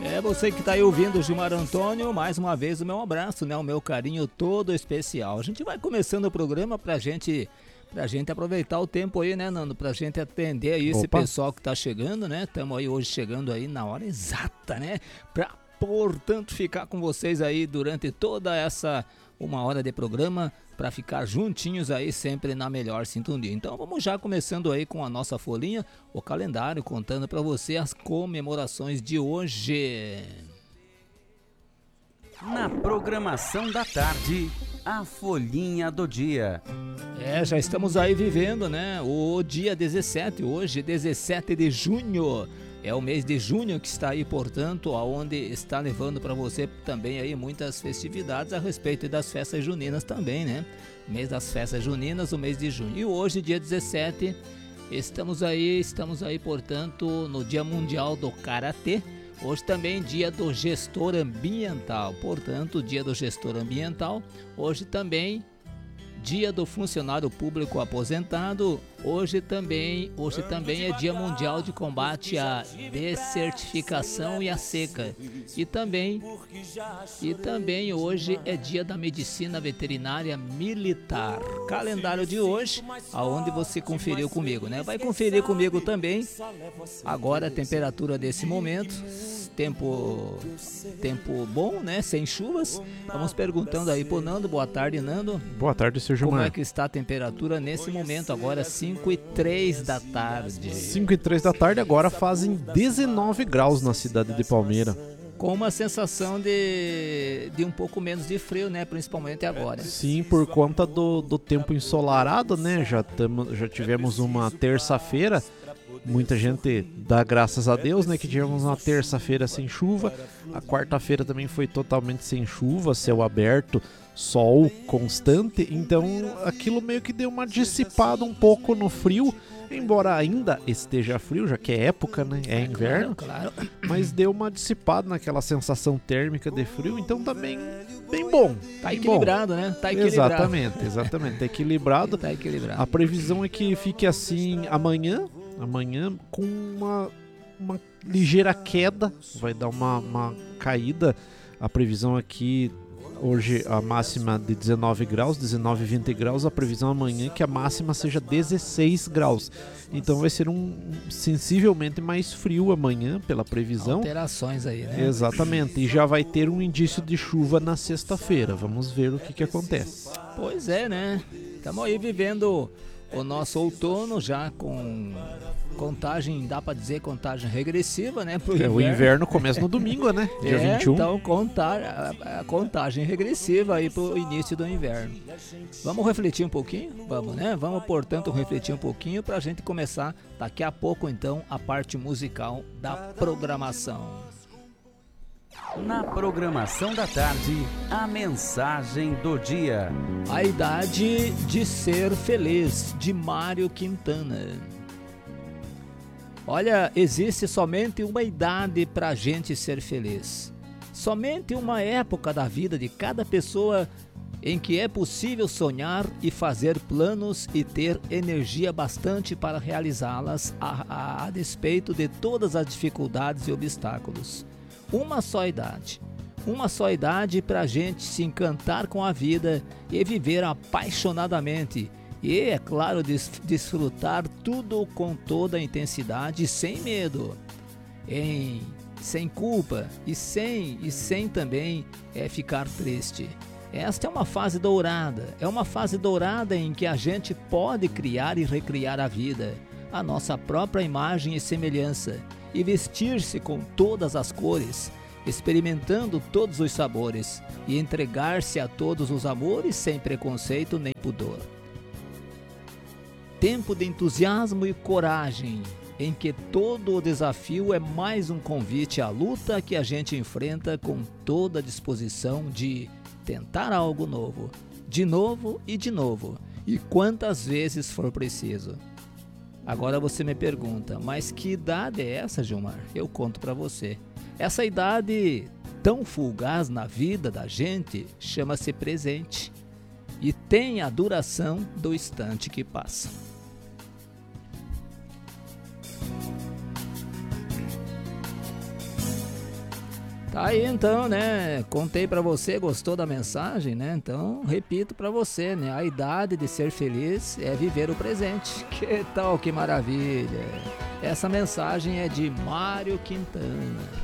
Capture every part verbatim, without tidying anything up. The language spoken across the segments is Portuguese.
É você que está aí ouvindo o Gilmar Antônio, mais uma vez o meu abraço, né? O meu carinho todo especial. A gente vai começando o programa pra gente, pra gente aproveitar o tempo aí, né, Nando? Pra gente atender aí esse Opa. pessoal que tá chegando, né? Estamos aí hoje chegando aí na hora exata, né? Pra, portanto, ficar com vocês aí durante toda essa uma hora de programa, para ficar juntinhos aí sempre na melhor sintonia. Então vamos já começando aí com a nossa folhinha, o calendário, contando para você as comemorações de hoje. Na programação da tarde, a folhinha do dia. É, já estamos aí vivendo, né, o dia dezessete, hoje dezessete de junho. É o mês de junho que está aí, portanto, aonde está levando para você também aí muitas festividades a respeito das festas juninas também, né? Mês das festas juninas, o mês de junho. E hoje, dia dezessete, estamos aí, estamos aí, portanto, no Dia Mundial do Karatê. Hoje também dia do gestor ambiental, portanto, dia do gestor ambiental. Hoje também dia do funcionário público aposentado. Hoje também, hoje também é dia mundial de combate à desertificação e à seca. E também, e também hoje é dia da medicina veterinária militar. Calendário de hoje, aonde você conferiu comigo, né? Vai conferir comigo também. Agora a temperatura desse momento, tempo, tempo bom, né? Sem chuvas. Vamos perguntando aí pro Nando. Boa tarde, Nando. Boa tarde, seu Gilmar. Como é que está a temperatura nesse momento? Agora cinco e três da tarde. cinco e três da tarde, agora fazem dezenove graus na cidade de Palmeira. Com uma sensação de, de um pouco menos de frio, né? Principalmente agora. Sim, por conta do, do tempo ensolarado, né? Já, tamo, já tivemos uma terça-feira. Muita gente dá graças a Deus, né, que tivemos uma terça-feira sem chuva. A quarta-feira também foi totalmente sem chuva, céu aberto, sol constante. Então aquilo meio que deu uma dissipada um pouco no frio, embora ainda esteja frio, já que é época, né, é inverno. Claro, claro. Mas deu uma dissipada naquela sensação térmica de frio, então tá bem, bem bom. Tá bem equilibrado, bom. né? Tá equilibrado. Exatamente, exatamente, tá equilibrado. Tá equilibrado. A previsão é que fique assim amanhã. Amanhã com uma, uma ligeira queda, vai dar uma, uma caída. A previsão aqui, hoje a máxima de dezenove graus, dezenove, vinte graus. A previsão amanhã é que a máxima seja dezesseis graus. Então vai ser um sensivelmente mais frio amanhã, pela previsão. Alterações aí, né? Exatamente, e já vai ter um indício de chuva na sexta-feira. Vamos ver o que, que acontece. Pois é, né? Estamos aí vivendo o nosso outono já com contagem, dá pra dizer contagem regressiva, né? Pro é, inverno. O inverno começa no domingo, né? Dia é, vinte e um. Então contar a, a contagem regressiva aí pro início do inverno. Vamos refletir um pouquinho? Vamos, né? Vamos, portanto, refletir um pouquinho pra gente começar daqui a pouco, então, a parte musical da programação. Na programação da tarde, a mensagem do dia. A idade de ser feliz, de Mário Quintana. Olha, existe somente uma idade para a gente ser feliz. Somente uma época da vida de cada pessoa em que é possível sonhar e fazer planos e ter energia bastante para realizá-las a, a, a despeito de todas as dificuldades e obstáculos. Uma só idade. Uma só idade para a gente se encantar com a vida e viver apaixonadamente. E, é claro, des- desfrutar tudo com toda a intensidade e sem medo. Em, sem culpa e sem, e sem também é, ficar triste. Esta é uma fase dourada. É uma fase dourada em que a gente pode criar e recriar a vida, a nossa própria imagem e semelhança, e vestir-se com todas as cores, experimentando todos os sabores, e entregar-se a todos os amores sem preconceito nem pudor. Tempo de entusiasmo e coragem, em que todo o desafio é mais um convite à luta que a gente enfrenta com toda a disposição de tentar algo novo, de novo e de novo, e quantas vezes for preciso. Agora você me pergunta, mas que idade é essa, Gilmar? Eu conto pra você. Essa idade tão fugaz na vida da gente chama-se presente e tem a duração do instante que passa. Tá aí então, né? Contei pra você, gostou da mensagem, né? Então, repito pra você, né? A idade de ser feliz é viver o presente. Que tal, que maravilha! Essa mensagem é de Mário Quintana.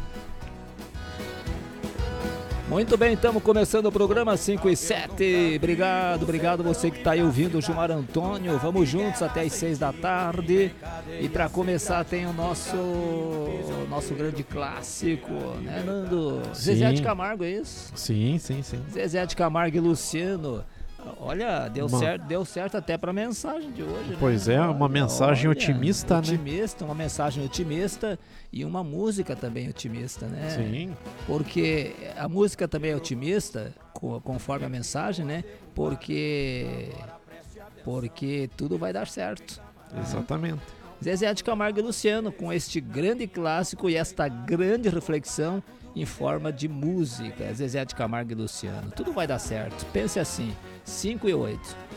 Muito bem, estamos começando o programa cinco e sete. Obrigado, obrigado você que está aí ouvindo o Gilmar Antônio. Vamos juntos até as seis da tarde. E para começar tem o nosso nosso grande clássico, né, Nando? Sim. Zezé de Camargo, é isso? Sim, sim, sim. Zezé de Camargo e Luciano. Olha, deu, Uma... certo, deu certo até para a mensagem de hoje. Pois né? é, uma Olha, mensagem olha, otimista, otimista, né? Uma mensagem otimista e uma música também otimista, né? Sim. Porque a música também é otimista, conforme a mensagem, né? Porque, porque tudo vai dar certo. Exatamente. Zezé de Camargo e Luciano, com este grande clássico e esta grande reflexão em forma de música. Zezé de Camargo e Luciano. Tudo vai dar certo. Pense assim, cinco e oito.